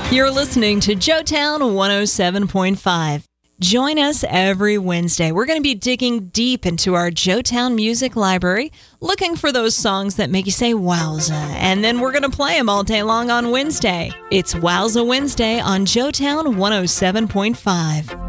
You're listening to Joetown 107.5. Join us every Wednesday. We're going to be digging deep into our Joetown Music Library, looking for those songs that make you say wowza, and then we're going to play them all day long on Wednesday. It's Wowza Wednesday on Joetown 107.5.